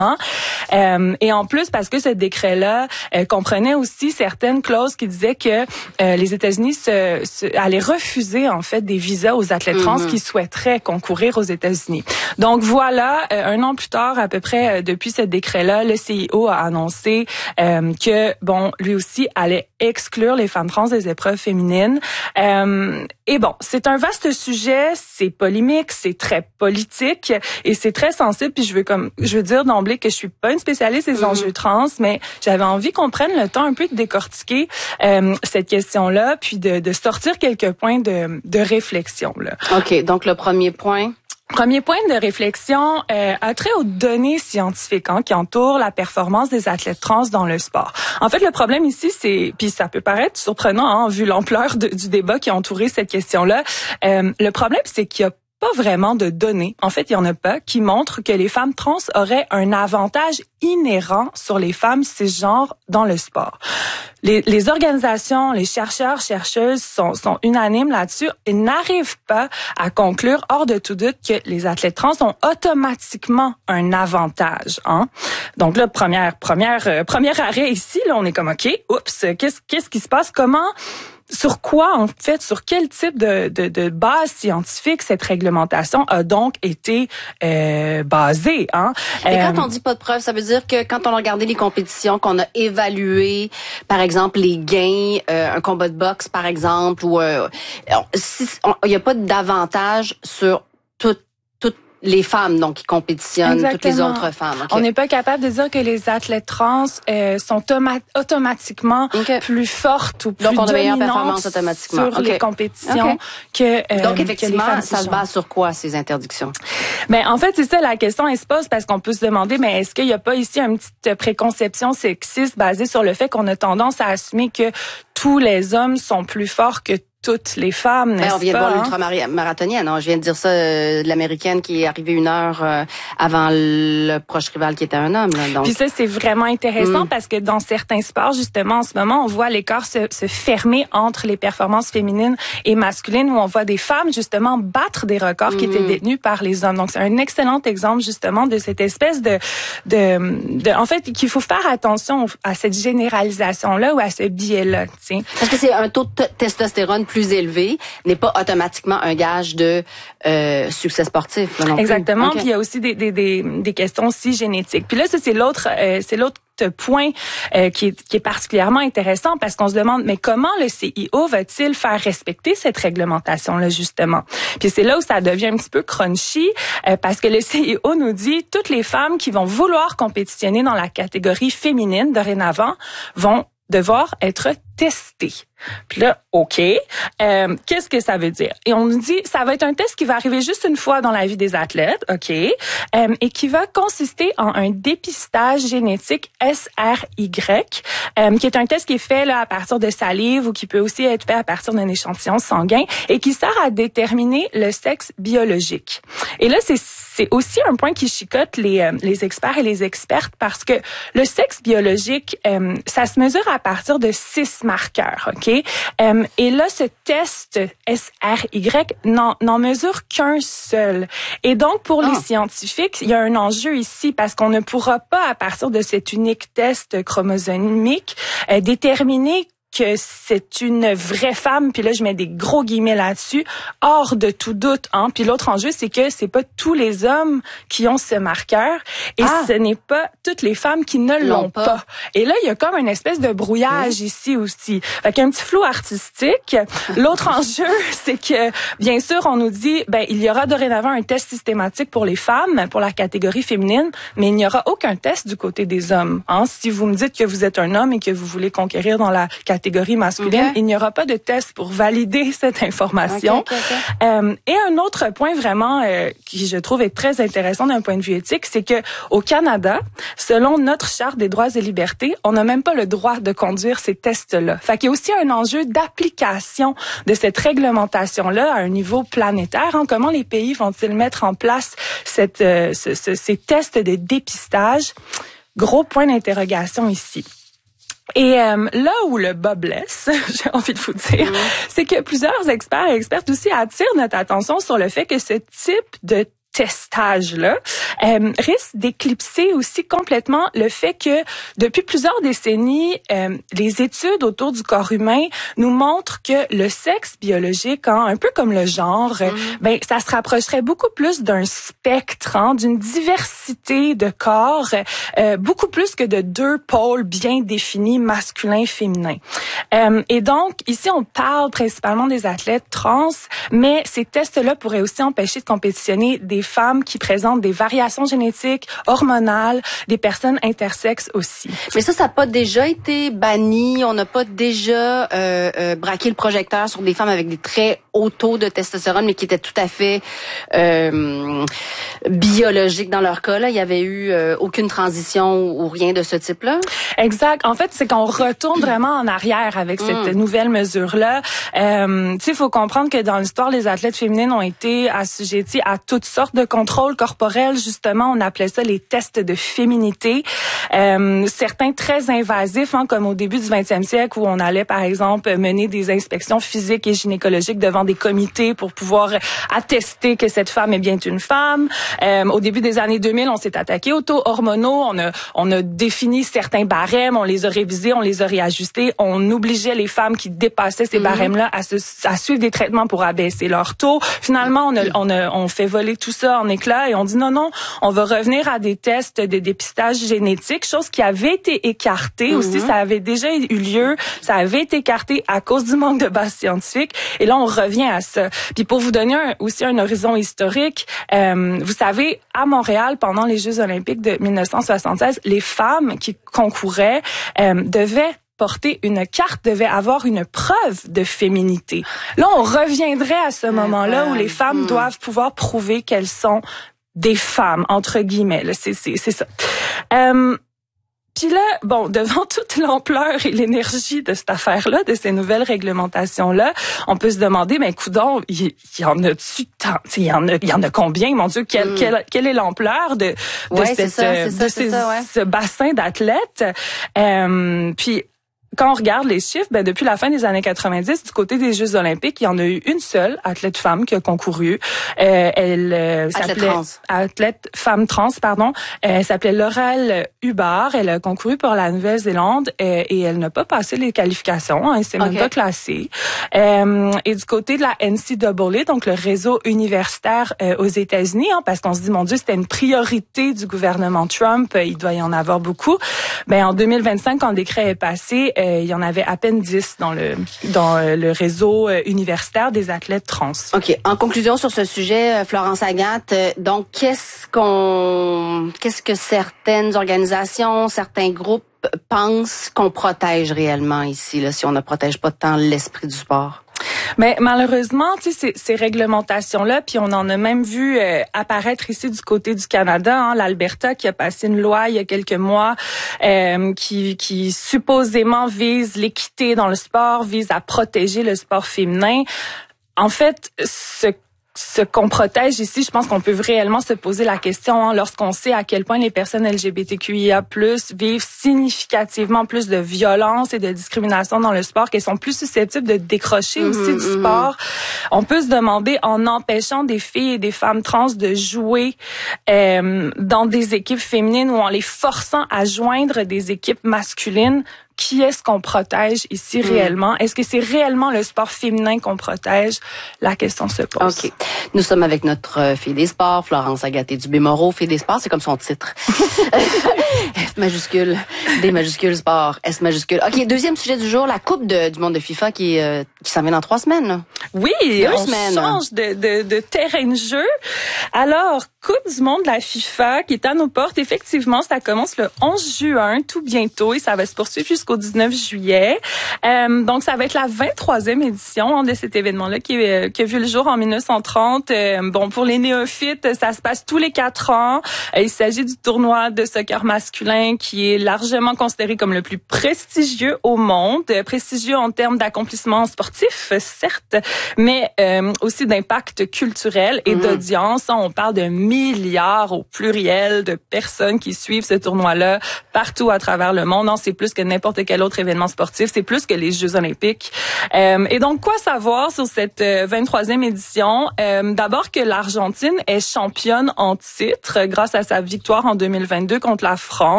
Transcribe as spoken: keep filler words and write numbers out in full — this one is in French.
Euh, et en plus, parce que ce décret-là euh, comprenait aussi certaines clauses qui disaient que euh, les États-Unis se, se, allaient refuser en fait des visas aux athlètes trans mm-hmm. qui souhaiteraient concourir aux États-Unis. Donc voilà, euh, un an plus tard, à peu près euh, depuis ce décret-là, le C I O a annoncé euh, que bon, lui aussi allait exclure les femmes trans des épreuves féminines. Euh, et bon, c'est un vaste sujet, c'est polémique, c'est très politique et c'est très sensible. Puis je veux comme, je veux dire d'emblée que je suis pas une spécialiste des mmh. enjeux trans, mais j'avais envie qu'on prenne le temps un peu de décortiquer euh, cette question-là, puis de, de sortir quelques points de, de réflexion là. Ok, donc le premier point. Premier point de réflexion euh, a trait aux données scientifiques hein, qui entourent la performance des athlètes trans dans le sport. En fait, le problème ici, c'est, puis ça peut paraître surprenant hein, vu l'ampleur de, du débat qui a entouré cette question-là. Euh, le problème, c'est qu'il y a pas vraiment de données, en fait, il y en a pas, qui montrent que les femmes trans auraient un avantage inhérent sur les femmes cisgenres dans le sport. Les, les organisations, les chercheurs, chercheuses sont, sont unanimes là-dessus et n'arrivent pas à conclure, hors de tout doute, que les athlètes trans ont automatiquement un avantage. Hein? Donc là, première, première, euh, premier arrêt ici, là, on est comme, OK, oups, qu'est-ce, qu'est-ce qui se passe? Comment... Sur quoi, en fait, sur quel type de, de, de base scientifique cette réglementation a donc été euh, basée? Hein? Et quand on dit pas de preuve, ça veut dire que quand on a regardé les compétitions, qu'on a évalué, par exemple, les gains, euh, un combat de boxe, par exemple, ou euh, il n'y a pas d'avantage sur toute les femmes donc qui compétitionnent, exactement. Toutes les autres femmes. Okay. On n'est pas capable de dire que les athlètes trans euh, sont toma- automatiquement okay. plus fortes ou plus donc on dominantes performance automatiquement. sur okay. les compétitions okay. que euh, donc effectivement que les femmes ça se base sur quoi ces interdictions? Mais en fait c'est ça la question elle se pose parce qu'on peut se demander mais est-ce qu'il n'y a pas ici une petite préconception sexiste basée sur le fait qu'on a tendance à assumer que tous les hommes sont plus forts que toutes les femmes, n'est-ce pas? Ben, on vient de voir l'ultramarathonienne. Hein? Je viens de dire ça euh, de l'américaine qui est arrivée une heure euh, avant le proche rival qui était un homme. Là, donc. Puis ça, c'est vraiment intéressant mm. parce que dans certains sports, justement, en ce moment, on voit l'écart se, se fermer entre les performances féminines et masculines où on voit des femmes, justement, battre des records mm. qui étaient détenus par les hommes. Donc, c'est un excellent exemple, justement, de cette espèce de... de, de en fait, qu'il faut faire attention à cette généralisation-là ou à ce biais-là. T'sais. Parce que c'est un taux de t- testostérone plus élevé n'est pas automatiquement un gage de euh, succès sportif. Là, non exactement. Okay. Puis il y a aussi des, des, des, des questions aussi génétiques. Puis là, ça c'est l'autre, euh, c'est l'autre point euh, qui, est, qui est particulièrement intéressant parce qu'on se demande mais comment le C I O va-t-il faire respecter cette réglementation-là justement? Puis c'est là où ça devient un petit peu crunchy euh, parce que le C I O nous dit toutes les femmes qui vont vouloir compétitionner dans la catégorie féminine dorénavant vont devoir être testées. Puis là, OK, euh, qu'est-ce que ça veut dire? Et on nous dit, ça va être un test qui va arriver juste une fois dans la vie des athlètes, OK, euh, et qui va consister en un dépistage génétique S R Y, euh, qui est un test qui est fait là à partir de salive ou qui peut aussi être fait à partir d'un échantillon sanguin et qui sert à déterminer le sexe biologique. Et là, c'est c'est aussi un point qui chicote les euh, les experts et les expertes parce que le sexe biologique, euh, ça se mesure à partir de six marqueurs, OK? Euh, et là, ce test S R Y n'en, n'en mesure qu'un seul. Et donc, pour oh. les scientifiques, il y a un enjeu ici parce qu'on ne pourra pas, à partir de cet unique test chromosomique, euh, déterminer que c'est une vraie femme, puis là je mets des gros guillemets là-dessus, hors de tout doute. Hein. Puis l'autre enjeu, c'est que c'est pas tous les hommes qui ont ce marqueur et ah. ce n'est pas toutes les femmes qui ne l'ont, l'ont pas. pas. Et là, il y a comme une espèce de brouillage oui. ici aussi. Fait qu'il y a un petit flou artistique. L'autre enjeu, c'est que bien sûr, on nous dit ben il y aura dorénavant un test systématique pour les femmes, pour la catégorie féminine, mais il n'y aura aucun test du côté des hommes. Hein. Si vous me dites que vous êtes un homme et que vous voulez conquérir dans la catégorie catégorie masculine, okay. il n'y aura pas de test pour valider cette information. Okay, okay, okay. Euh, et un autre point vraiment euh, qui je trouve est très intéressant d'un point de vue éthique, c'est que au Canada, selon notre charte des droits et libertés, on n'a même pas le droit de conduire ces tests-là. Fait qu'il y a aussi un enjeu d'application de cette réglementation-là à un niveau planétaire. Hein. Comment les pays vont-ils mettre en place cette, euh, ce, ce, ces tests de dépistage? Gros point d'interrogation ici. Et euh, là où le bas blesse, j'ai envie de vous dire, mmh. c'est que plusieurs experts et expertes aussi attirent notre attention sur le fait que ce type de testage-là, euh, risque d'éclipser aussi complètement le fait que depuis plusieurs décennies, euh, les études autour du corps humain nous montrent que le sexe biologique, hein, un peu comme le genre, mm. ben ça se rapprocherait beaucoup plus d'un spectre, hein, d'une diversité de corps, euh, beaucoup plus que de deux pôles bien définis, masculin, féminin. Euh, et donc, ici, on parle principalement des athlètes trans, mais ces tests-là pourraient aussi empêcher de compétitionner des femmes qui présentent des variations génétiques, hormonales, des personnes intersexes aussi. Mais ça, ça n'a pas déjà été banni? On n'a pas déjà euh, euh, braqué le projecteur sur des femmes avec des très hauts taux de testostérone, mais qui étaient tout à fait euh, biologiques dans leur cas? Là, il y avait eu euh, aucune transition ou, ou rien de ce type-là? Exact. En fait, c'est qu'on retourne vraiment en arrière avec cette mm. nouvelle mesure-là. Euh, tu sais, il faut comprendre que dans l'histoire, les athlètes féminines ont été assujetties à toutes sortes de contrôles corporels. Justement, on appelait ça les tests de féminité. Euh, certains très invasifs, hein, comme au début du vingtième siècle, où on allait, par exemple, mener des inspections physiques et gynécologiques devant des comités pour pouvoir attester que cette femme est bien une femme. Euh, au début des années deux mille, on s'est attaqué aux taux hormonaux. On a, on a défini certains barèmes, on les a révisés, on les a réajustés. On obligeait les femmes qui dépassaient ces mm-hmm. barèmes-là à, se, à suivre des traitements pour abaisser leur taux. Finalement, on a, on a, on fait voler tout ça en éclats et on dit non, non, on va revenir à des tests de dépistage génétique, chose qui avait été écartée mm-hmm. aussi. Ça avait déjà eu lieu. Ça avait été écarté à cause du manque de base scientifique. Et là, on revient à ça. Puis pour vous donner un, aussi un horizon historique, euh, vous savez, à Montréal, pendant les Jeux olympiques de dix-neuf cent soixante-seize, les femmes qui concouraient euh, devaient porter une carte, devait avoir une preuve de féminité. Là, on reviendrait à ce moment-là où les femmes mmh. doivent pouvoir prouver qu'elles sont des femmes, entre guillemets. Là, c'est, c'est, c'est ça. Euh, Puis là, bon, devant toute l'ampleur et l'énergie de cette affaire-là, de ces nouvelles réglementations-là, on peut se demander, mais coudonc, il y, y en a-tu tant? Il y en a, il y en a combien? Mon Dieu, quelle, mm. quelle, quelle est l'ampleur de, de, ouais, cette, ça, de ça, ces, ça, ouais. ce bassin d'athlètes? Euh, puis quand on regarde les chiffres, ben depuis la fin des années quatre-vingt-dix, du côté des Jeux olympiques, il y en a eu une seule athlète femme qui a concouru. Euh, elle euh, athlète s'appelait trans. athlète femme trans, pardon. Euh, elle s'appelait Laurel Hubbard. Elle a concouru pour la Nouvelle-Zélande euh, et elle n'a pas passé les qualifications. Hein, elle s'est okay. même pas classée. Euh, et du côté de la N C double A, donc le réseau universitaire euh, aux États-Unis, hein, parce qu'on se dit mon Dieu, c'était une priorité du gouvernement Trump. Il doit y en avoir beaucoup. Ben en deux mille vingt-cinq, quand le décret est passé, Euh, il y en avait à peine dix dans le dans euh, le réseau euh, universitaire des athlètes trans. OK. En conclusion sur ce sujet, Florence Agathe, euh, donc qu'est-ce qu'on qu'est-ce que certaines organisations, certains groupes pensent qu'on protège réellement ici là, si on ne protège pas tant l'esprit du sport? Mais malheureusement, tu sais, ces, ces réglementations-là, puis on en a même vu euh, apparaître ici du côté du Canada, hein, l'Alberta qui a passé une loi il y a quelques mois euh, qui, qui supposément vise l'équité dans le sport, vise à protéger le sport féminin. En fait, ce Ce qu'on protège ici, je pense qu'on peut réellement se poser la question hein, lorsqu'on sait à quel point les personnes L G B T Q I A plus, vivent significativement plus de violence et de discrimination dans le sport, qu'elles sont plus susceptibles de décrocher aussi mmh, du mmh. sport. On peut se demander, en empêchant des filles et des femmes trans de jouer euh, dans des équipes féminines ou en les forçant à joindre des équipes masculines, qui est-ce qu'on protège ici mmh. réellement? Est-ce que c'est réellement le sport féminin qu'on protège? La question se pose. OK. Nous sommes avec notre fille des sports, Florence Agaté-Dubé-Moreau. Fille des sports, c'est comme son titre. S majuscule, D majuscule, sport, S majuscule. OK, deuxième sujet du jour, la Coupe de, du monde de FIFA qui, euh, qui s'en vient dans trois semaines. Là. Oui, Deux on semaines. change de, de, de terrain de jeu. Alors, Coupe du monde de la FIFA qui est à nos portes. Effectivement, ça commence le onze juin, tout bientôt, et ça va se poursuivre jusqu'au dix-neuf juillet. Euh, donc, ça va être la vingt-troisième édition hein, de cet événement-là qui, euh, qui a vu le jour en dix-neuf cent trente. Euh, bon, pour les néophytes, ça se passe tous les quatre ans. Euh, il s'agit du tournoi de soccer masculin argentin qui est largement considéré comme le plus prestigieux au monde, prestigieux en termes d'accomplissement sportif, certes, mais euh, aussi d'impact culturel et mmh. d'audience. On parle de milliards au pluriel de personnes qui suivent ce tournoi-là partout à travers le monde. Non, c'est plus que n'importe quel autre événement sportif, c'est plus que les Jeux olympiques. Euh, et donc, quoi savoir sur cette vingt-troisième édition? Euh, d'abord que l'Argentine est championne en titre grâce à sa victoire en deux mille vingt-deux contre la France.